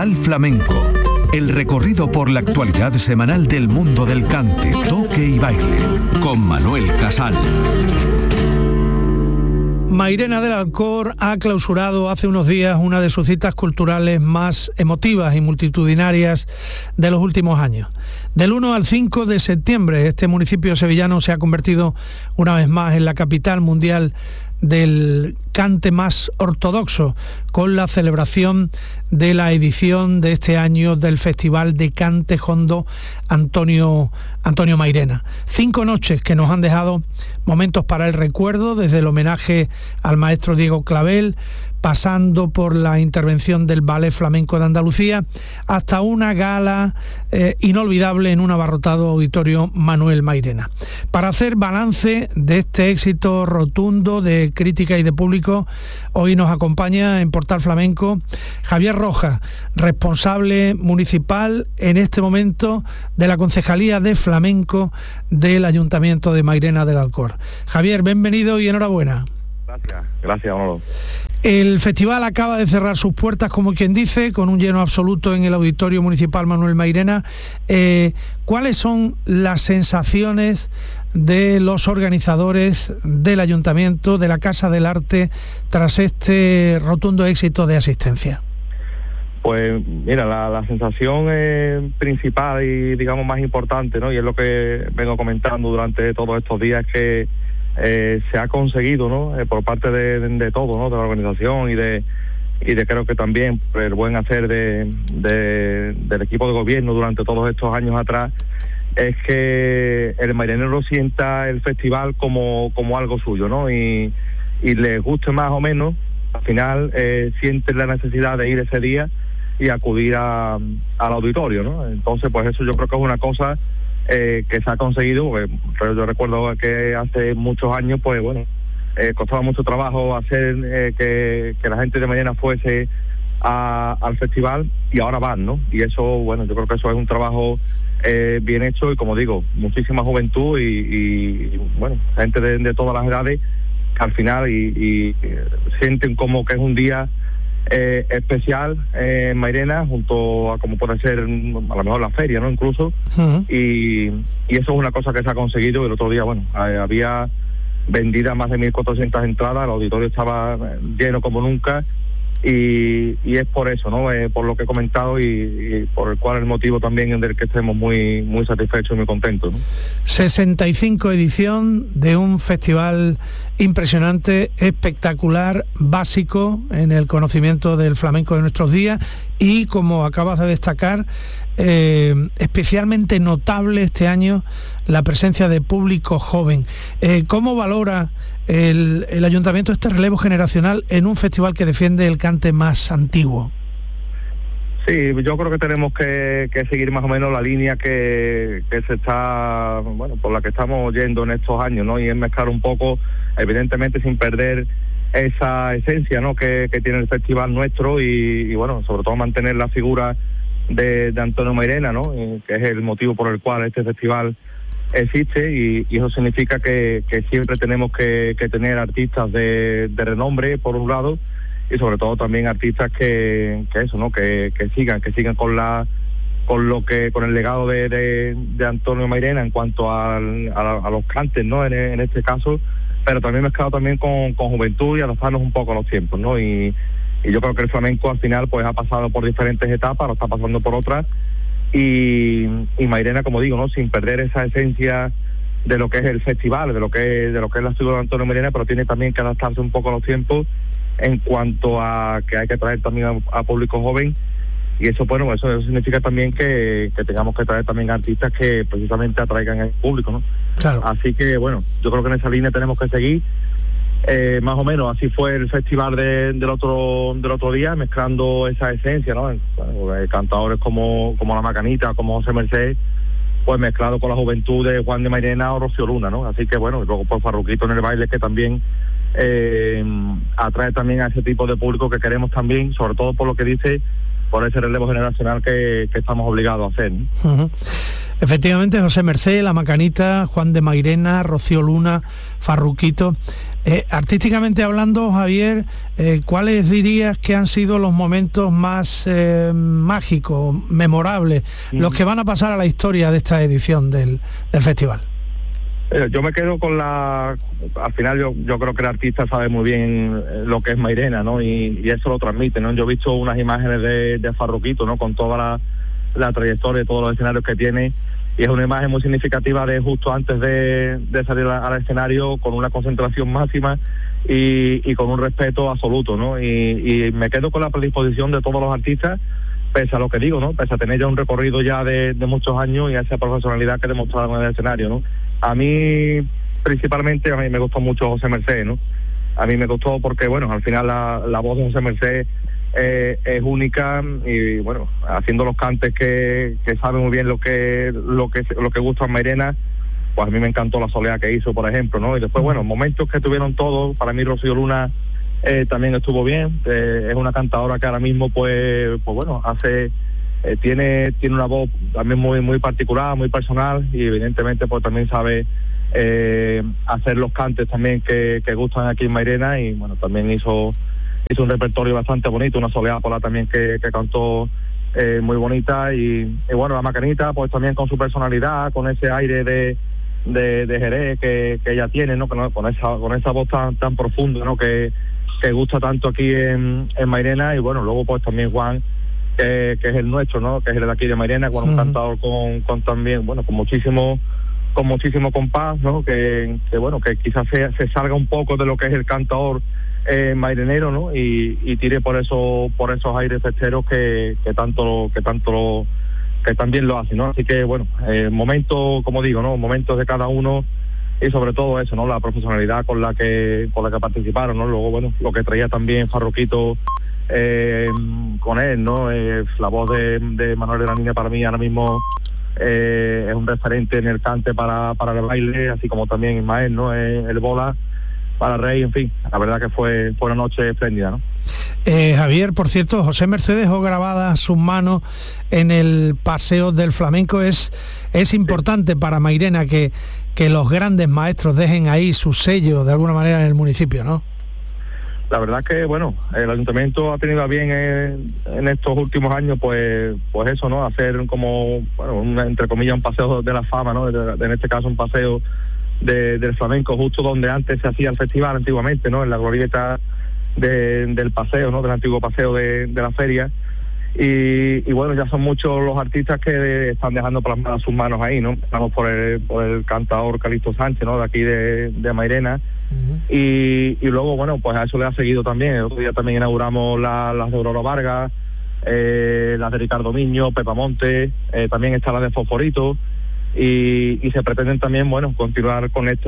Capital Flamenco. El recorrido por la actualidad semanal del mundo del cante, toque y baile. Con Manuel Casal. Mairena del Alcor ha clausurado hace unos días una de sus citas culturales más emotivas y multitudinarias de los últimos años. Del 1 al 5 de septiembre, este municipio sevillano se ha convertido una vez más en la capital mundial del cante más ortodoxo, con la celebración de la edición de este año del Festival de Cante Jondo Antonio Mairena. 5 noches que nos han dejado momentos para el recuerdo, desde el homenaje al maestro Diego Clavel, pasando por la intervención del Ballet Flamenco de Andalucía, hasta una gala inolvidable en un abarrotado auditorio Manuel Mairena. Para hacer balance de este éxito rotundo de crítica y de público, hoy nos acompaña en Portal Flamenco Javier Rojas, responsable municipal en este momento de la Concejalía de Flamenco del Ayuntamiento de Mairena del Alcor. Javier, bienvenido y enhorabuena. Gracias, Manolo. El festival acaba de cerrar sus puertas, como quien dice, con un lleno absoluto en el Auditorio Municipal Manuel Mairena. ¿Cuáles son las sensaciones de los organizadores del Ayuntamiento, de la Casa del Arte, tras este rotundo éxito de asistencia? Pues mira, la sensación principal y digamos más importante, ¿no? Y es lo que vengo comentando durante todos estos días, que se ha conseguido, ¿no? Por parte de todo, ¿no? De la organización y de creo que también el buen hacer del equipo de gobierno durante todos estos años atrás, es que el mairenero sienta el festival como algo suyo, ¿no? Y les guste más o menos, al final sienten la necesidad de ir ese día y acudir al auditorio, ¿no? Entonces, pues eso yo creo que es una cosa que se ha conseguido. Yo recuerdo que hace muchos años, pues bueno, costaba mucho trabajo hacer que la gente de Mairena fuese al festival, y ahora van, ¿no? Y eso, bueno, yo creo que eso es un trabajo bien hecho, y como digo, muchísima juventud y bueno, gente de todas las edades, que al final y sienten como que es un día especial en Mairena, junto a como puede ser a lo mejor la feria, ¿no? Incluso. Uh-huh. Y eso es una cosa que se ha conseguido. El otro día, bueno, había vendidas más de 1.400 entradas, el auditorio estaba lleno como nunca, y es por eso, ¿no? Por lo que he comentado y por el cual el motivo también del que estemos muy satisfechos y muy contentos, ¿no? 65 edición de un festival impresionante, espectacular, básico en el conocimiento del flamenco de nuestros días, y como acabas de destacar, especialmente notable este año la presencia de público joven. ¿Cómo valora el Ayuntamiento este relevo generacional en un festival que defiende el cante más antiguo? Sí, yo creo que tenemos que seguir más o menos la línea que se está, bueno, por la que estamos yendo en estos años, ¿no? Y es mezclar un poco, evidentemente sin perder esa esencia, ¿no? que tiene el festival nuestro, y bueno, sobre todo mantener la figura de Antonio Mairena, ¿no? Que es el motivo por el cual este festival existe, y eso significa que siempre tenemos que tener artistas de renombre, por un lado, y sobre todo también artistas que eso, ¿no? Que sigan con el legado de Antonio Mairena en cuanto a los cantes, ¿no? En este caso, pero también mezclado también con juventud y adaptarnos un poco a los tiempos, ¿no? Y yo creo que el flamenco al final pues ha pasado por diferentes etapas, lo está pasando por otras, y Mairena, como digo, ¿no? Sin perder esa esencia de lo que es el festival, de lo que es la figura de Antonio Mairena, pero tiene también que adaptarse un poco a los tiempos en cuanto a que hay que traer también a público joven, y eso, bueno, eso significa también que tengamos que traer también artistas que precisamente atraigan al público, ¿no? Claro. Así que, bueno, yo creo que en esa línea tenemos que seguir. Más o menos así fue el festival del otro día, mezclando esa esencia, ¿no? Cantadores como La Macanita, como José Merced, pues mezclado con la juventud de Juan de Mairena o Rocío Luna, ¿no? Así que bueno, y luego por Farruquito en el baile, que también atrae también a ese tipo de público que queremos también, sobre todo por lo que dice, por ese relevo generacional que estamos obligados a hacer, ¿no? Uh-huh. Efectivamente, José Mercé, La Macanita, Juan de Mairena, Rocío Luna, Farruquito. Artísticamente hablando, Javier, ¿cuáles dirías que han sido los momentos más mágicos, memorables, los que van a pasar a la historia de esta edición del festival? Yo me quedo con al final yo creo que el artista sabe muy bien lo que es Mairena, ¿no? Y eso lo transmite, ¿no? Yo he visto unas imágenes de Farruquito, ¿no? Con toda la trayectoria y todos los escenarios que tiene, y es una imagen muy significativa de justo antes de salir al escenario, con una concentración máxima y con un respeto absoluto, ¿no? Y me quedo con la predisposición de todos los artistas, pese a lo que digo, ¿no? Pese a tener ya un recorrido ya de muchos años y a esa profesionalidad que demostraron en el escenario, ¿no? A mí, principalmente, a mí me gustó mucho José Mercé, ¿no? A mí me gustó porque, bueno, al final la voz de José Mercé es única, y bueno, haciendo los cantes que sabe muy bien lo que gusta en Mairena. Pues a mí me encantó la soleá que hizo, por ejemplo, ¿no? Y después, bueno, momentos que tuvieron todos. Para mí Rocío Luna también estuvo bien. Es una cantadora que ahora mismo pues bueno, tiene una voz también muy particular, muy personal, y evidentemente pues también sabe hacer los cantes también que gustan aquí en Mairena. Y bueno, también hizo un repertorio bastante bonito, una soleá por la también que cantó muy bonita, y bueno, La Macanita pues también con su personalidad, con ese aire de Jerez que ella tiene, ¿no? Con esa voz tan profunda, ¿no? que gusta tanto aquí en Mairena. Y bueno, luego pues también Juan, que es el nuestro, ¿no? Que es el de aquí de Mairena, con un cantador con también, bueno, con muchísimo compás, ¿no? Que bueno, que quizás se salga un poco de lo que es el cantador mairenero, ¿no? Y tire por esos aires festeros que también lo hacen, ¿no? Así que bueno, momentos, como digo, ¿no? Momentos de cada uno, y sobre todo eso, ¿no? La profesionalidad con la que participaron, ¿no? Luego, bueno, lo que traía también Farruquito con él, ¿no? La voz de Manuel de la Niña para mí ahora mismo es un referente en el cante para el baile, así como también Ismael, ¿no? El bola para Rey, en fin, la verdad que fue una noche espléndida, ¿no? Javier, por cierto, José Mercé dejó grabadas sus manos en el Paseo del Flamenco. Es importante para Mairena que los grandes maestros dejen ahí su sello de alguna manera en el municipio, ¿no? La verdad que, bueno, el ayuntamiento ha tenido a bien en estos últimos años, pues eso, ¿no? Hacer como, bueno, entre comillas, un paseo de la fama, ¿no? En este caso un paseo del flamenco, justo donde antes se hacía el festival antiguamente, ¿no? En la glorieta del paseo, ¿no? Del antiguo paseo de la feria. Y bueno, ya son muchos los artistas que están dejando plasmadas sus manos ahí, ¿no? Estamos por el cantador Calixto Sánchez, ¿no? De aquí de Mairena. Y luego, bueno, pues a eso le ha seguido también. El otro día también inauguramos las de Aurora Vargas, las de Ricardo Miño, Pepa Monte, también está la de Fosforito. Y se pretenden también, bueno, continuar con este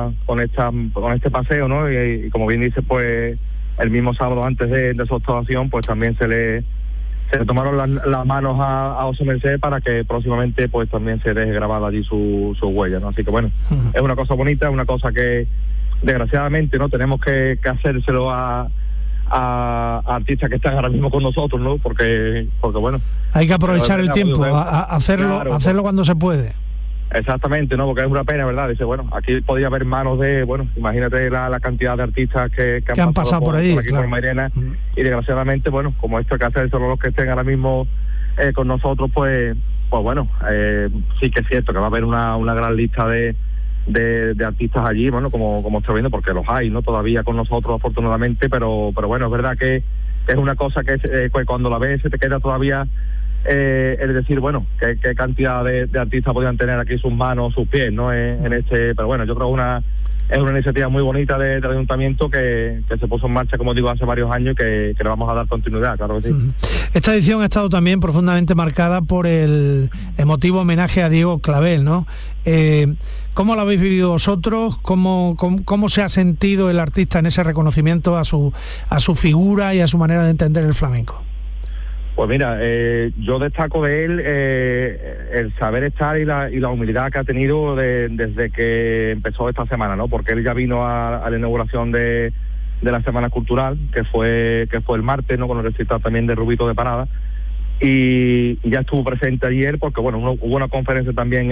paseo, ¿no? Y como bien dice, pues el mismo sábado antes de su actuación, pues también se le tomaron las manos a José Mercé para que próximamente pues también se deje grabada allí su huella, ¿no? Así que bueno, es una cosa bonita, una cosa que desgraciadamente no tenemos que hacérselo a artistas que están ahora mismo con nosotros, ¿no? Porque bueno, hay que aprovechar el tiempo, hacerlo, claro, hacerlo cuando se puede. Exactamente, ¿no? Porque es una pena, ¿verdad? Dice, bueno, aquí podría haber manos bueno, imagínate la cantidad de artistas que han pasado por allí, por aquí, claro, por Mairena, y desgraciadamente, bueno, como esto hay que hacer solo los que estén ahora mismo con nosotros, pues bueno, sí que es cierto que va a haber una gran lista de artistas allí, bueno, como estoy viendo, porque los hay, ¿no? Todavía con nosotros, afortunadamente, pero bueno, es verdad que es una cosa que cuando la ves se te queda todavía es decir, bueno, qué cantidad de artistas podrían tener aquí sus manos, sus pies, ¿no? Pero bueno, yo creo que es una iniciativa muy bonita del ayuntamiento que se puso en marcha, como digo, hace varios años, y que le vamos a dar continuidad, claro que sí. Esta edición ha estado también profundamente marcada por el emotivo homenaje a Diego Clavel, ¿no? ¿Cómo lo habéis vivido vosotros? ¿Cómo se ha sentido el artista en ese reconocimiento a su figura y a su manera de entender el flamenco? Pues mira, yo destaco de él el saber estar y la humildad que ha tenido desde que empezó esta semana, ¿no? Porque él ya vino a la inauguración de la Semana Cultural, que fue el martes, ¿no? Con el recital también de Rubito de Parada. y ya estuvo presente ayer porque bueno, hubo una conferencia también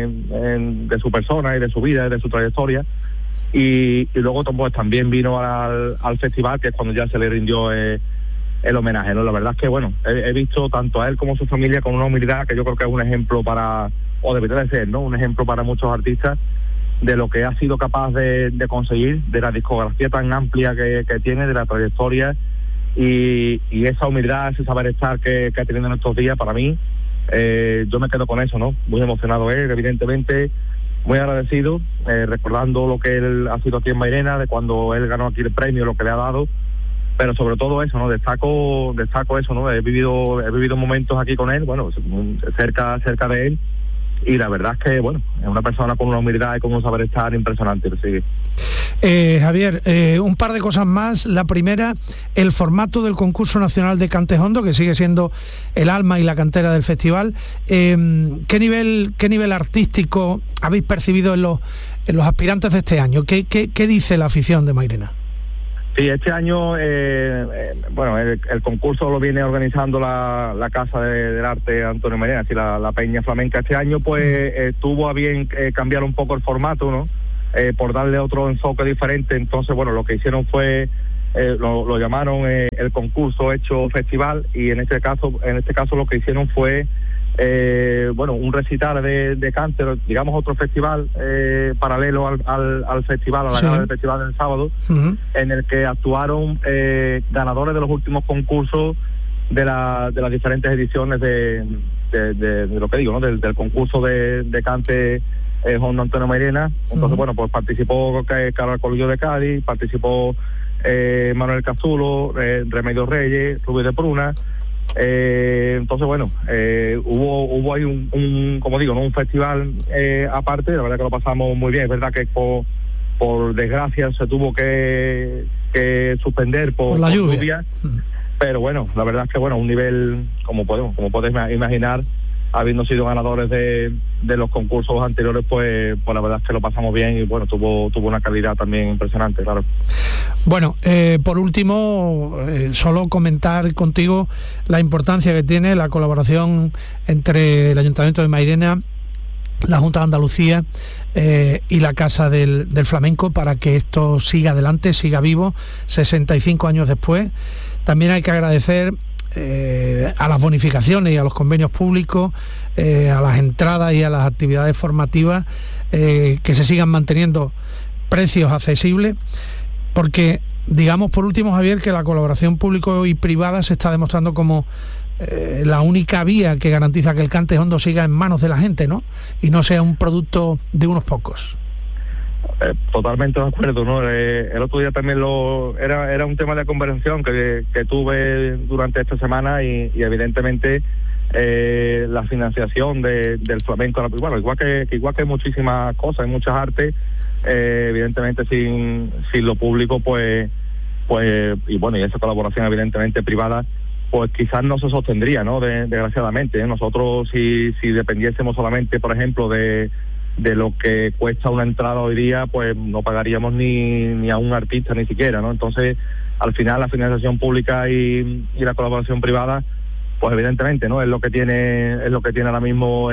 de su persona y de su vida y de su trayectoria, y luego pues también vino al festival, que es cuando ya se le rindió el homenaje, ¿no? La verdad es que bueno, he visto tanto a él como a su familia con una humildad que yo creo que es un ejemplo o debería de ser, ¿no? Un ejemplo para muchos artistas de lo que ha sido capaz de conseguir, de la discografía tan amplia que tiene, de la trayectoria y esa humildad, ese saber estar que ha tenido en estos días. Para mí, yo me quedo con eso, ¿no? Muy emocionado él, evidentemente, muy agradecido, recordando lo que él ha sido aquí en Mairena, de cuando él ganó aquí el premio, lo que le ha dado, pero sobre todo eso, ¿no? Destaco eso, ¿no? He vivido momentos aquí con él, bueno, cerca de él, y la verdad es que, bueno, es una persona con una humildad y con un saber estar impresionante. Sí. Javier, un par de cosas más. La primera, el formato del concurso nacional de Cantes Hondo, que sigue siendo el alma y la cantera del festival. ¿Qué nivel artístico habéis percibido en los aspirantes de este año? ¿Qué dice la afición de Mairena? Sí, este año, bueno, el concurso lo viene organizando la Casa del Arte Antonio Mairena, así la Peña Flamenca. Este año, pues, tuvo a bien cambiar un poco el formato, ¿no? Por darle otro enfoque diferente. Entonces, bueno, lo que hicieron fue, lo llamaron el concurso hecho festival, y en este caso lo que hicieron fue, bueno, un recital de cante, digamos otro festival paralelo al festival, a la gala del festival del sábado, en el que actuaron ganadores de los últimos concursos de las diferentes ediciones de lo que digo, ¿no? Del concurso de cante Hondo Antonio Mairena. Entonces, bueno, pues participó Carlos Colillo de Cádiz, participó Manuel Cazulo, Remedios Reyes, Rubí de Pruna. Entonces, bueno, hubo ahí un como digo, ¿no? Un festival aparte. La verdad que lo pasamos muy bien. Es verdad que por desgracia se tuvo que suspender por la lluvia. Pero bueno, la verdad es que bueno, un nivel como podéis imaginar, habiendo sido ganadores de los concursos anteriores, pues la verdad es que lo pasamos bien, y bueno, tuvo una calidad también impresionante, claro. Bueno, por último, solo comentar contigo la importancia que tiene la colaboración entre el Ayuntamiento de Mairena, la Junta de Andalucía y la Casa del Flamenco, para que esto siga adelante, siga vivo 65 años después. También hay que agradecer a las bonificaciones y a los convenios públicos, a las entradas y a las actividades formativas, que se sigan manteniendo precios accesibles, porque digamos, por último, Javier, que la colaboración público y privada se está demostrando como la única vía que garantiza que el Cantes Hondo siga en manos de la gente, ¿no? Y no sea un producto de unos pocos. Totalmente de acuerdo, ¿no? El otro día también era un tema de conversación que tuve durante esta semana, y evidentemente la financiación del flamenco, bueno, igual que muchísimas cosas, muchas artes, evidentemente sin lo público, pues y bueno, y esa colaboración evidentemente privada, pues quizás no se sostendría, ¿no? Desgraciadamente, ¿eh? Nosotros si dependiésemos solamente, por ejemplo, de lo que cuesta una entrada hoy día, pues no pagaríamos ni a un artista ni siquiera, ¿no? Entonces, al final, la financiación pública y la colaboración privada, pues evidentemente, ¿no? Es lo que tiene ahora mismo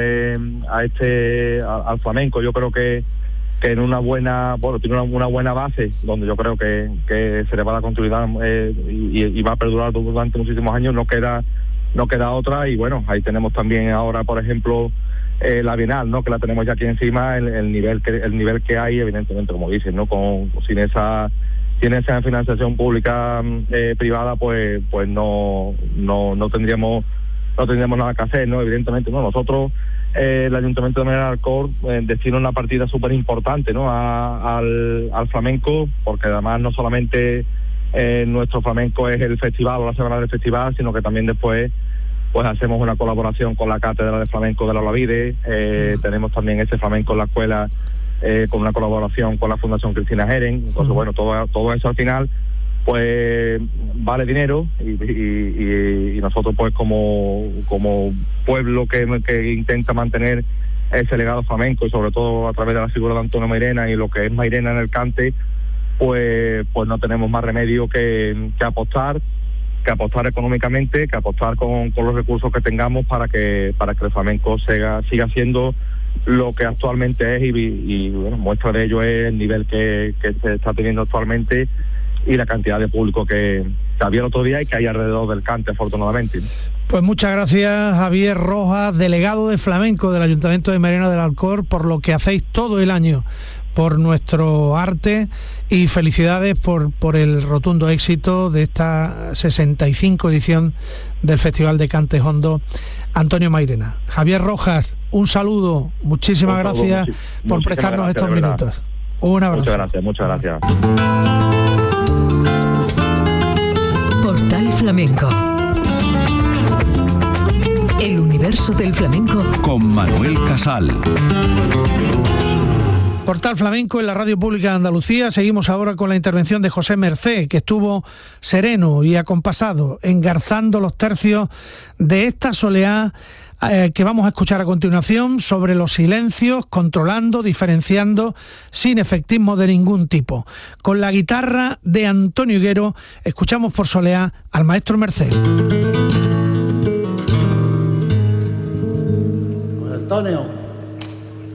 al flamenco. Yo creo que en una buena, bueno, tiene una buena base, donde yo creo que se le va a dar continuidad y va a perdurar durante muchísimos años. No queda otra, y bueno, ahí tenemos también ahora, por ejemplo, la Bienal, ¿no? Que la tenemos ya aquí encima, el nivel que hay, evidentemente, como dices, ¿no? Sin esa financiación pública privada, pues no tendríamos nada que hacer, ¿no? Evidentemente, ¿no? Nosotros, el Ayuntamiento de Mairena del Alcor destina una partida súper importante, ¿no? al flamenco, porque además no solamente nuestro flamenco es el festival o la semana del festival, sino que también después pues hacemos una colaboración con la Cátedra de Flamenco de la Olavide. Tenemos también ese flamenco en la escuela, con una colaboración con la Fundación Cristina Jeren. Entonces, bueno, todo eso al final pues vale dinero, y nosotros pues como pueblo que intenta mantener ese legado flamenco, y sobre todo a través de la figura de Antonio Mairena y lo que es Mairena en el cante, pues no tenemos más remedio que apostar apostar económicamente, que apostar con los recursos que tengamos para que el flamenco siga siendo lo que actualmente es y bueno, muestra de ello es el nivel que se está teniendo actualmente y la cantidad de público que había el otro día y que hay alrededor del cante, afortunadamente. Pues muchas gracias, Javier Rojas, delegado de flamenco del Ayuntamiento de Mairena del Alcor, por lo que hacéis todo el año por nuestro arte, y felicidades por el rotundo éxito de esta 65 edición del Festival de Cante Hondo Antonio Mairena. Javier Rojas, un saludo, muchísimas gracias por prestarnos estos minutos. Un abrazo. Muchas gracias. Portal Flamenco. El universo del flamenco con Manuel Casal. Portal Flamenco en la Radio Pública de Andalucía. Seguimos ahora con la intervención de José Mercé, que estuvo sereno y acompasado, engarzando los tercios de esta soleá que vamos a escuchar a continuación, sobre los silencios, controlando, diferenciando, sin efectismo de ningún tipo. Con la guitarra de Antonio Higuero, escuchamos por soleá al maestro Mercé. Antonio.